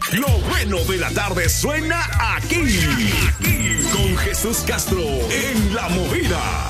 Lo bueno de la tarde suena aquí. Con Jesús Castro en La Movida.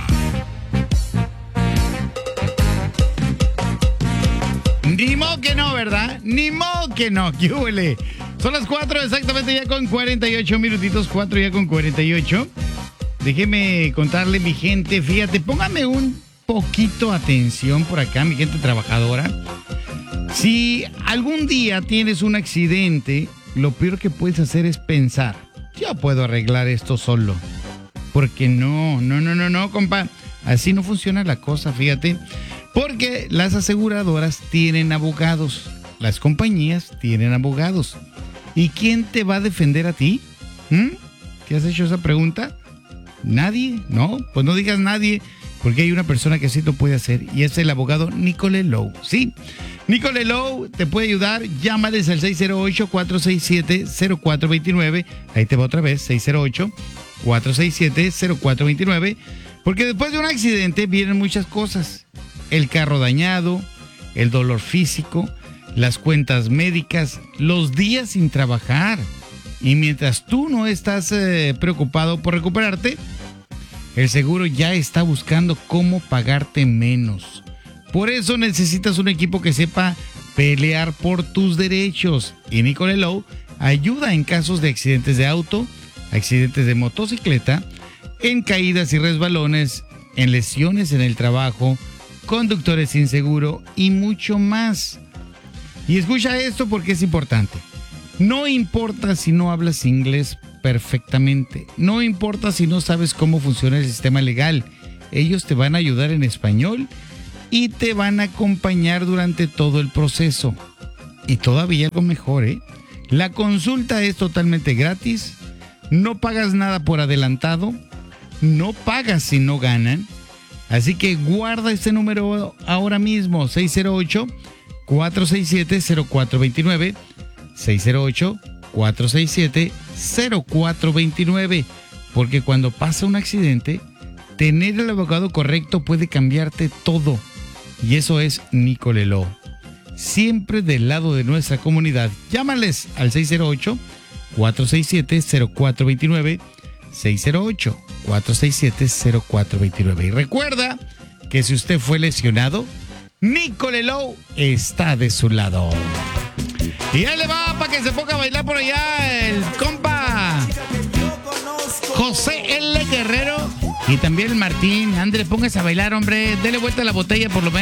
Ni modo que no, ¿verdad? Ni modo que no. ¿Qué huele? Son las 4 exactamente ya con 48 minutitos. 4 ya con 48. Déjeme contarle, mi gente. Fíjate, póngame un poquito atención por acá, mi gente trabajadora. Si algún día tienes un accidente, lo peor que puedes hacer es pensar, yo puedo arreglar esto solo. Porque no, compa. Así no funciona la cosa, fíjate. Porque las aseguradoras tienen abogados, las compañías tienen abogados. ¿Y quién te va a defender a ti? ¿Te has hecho esa pregunta? ¿Nadie? No, pues no digas nadie, porque hay una persona que sí lo puede hacer y es el abogado Nicole Lowe. Sí, Nicole Lowe te puede ayudar. Llámales al 608-467-0429. Ahí te va otra vez, 608-467-0429. Porque después de un accidente vienen muchas cosas. El carro dañado, el dolor físico, las cuentas médicas, los días sin trabajar. Y mientras tú no estás preocupado por recuperarte, el seguro ya está buscando cómo pagarte menos. Por eso necesitas un equipo que sepa pelear por tus derechos. Y Nicole Lowe ayuda en casos de accidentes de auto, accidentes de motocicleta, en caídas y resbalones, en lesiones en el trabajo, conductores sin seguro y mucho más. Y escucha esto porque es importante. No importa si no hablas inglés perfectamente, no importa si no sabes cómo funciona el sistema legal, ellos te van a ayudar en español y te van a acompañar durante todo el proceso. Y todavía algo mejor, la consulta es totalmente gratis, no pagas nada por adelantado, no pagas si no ganan. Así que guarda este número ahora mismo, 608-467-0429, 608-467-0429, porque cuando pasa un accidente, tener el abogado correcto puede cambiarte todo. Y eso es Nicole Lowe. Siempre del lado de nuestra comunidad. Llámales al 608-467-0429, 608-467-0429. Y recuerda que si usted fue lesionado, Nicole Lowe está de su lado. Y ahí le va para que se ponga a bailar por allá el compa José L. Guerrero y también el Martín. Ándale, póngase a bailar, hombre. Dele vuelta a la botella por lo menos.